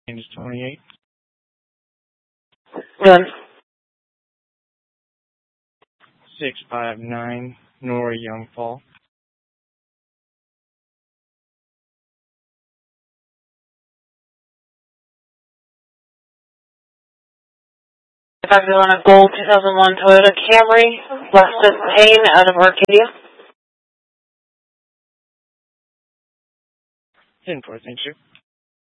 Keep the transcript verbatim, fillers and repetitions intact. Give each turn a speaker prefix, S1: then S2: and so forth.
S1: Name is twenty-eight.
S2: Run.
S1: six five nine Nora Youngfall.
S2: If I'm doing a gold two thousand one Toyota Camry, Lexus Payne out of Arcadia.
S1: ten four, thank you.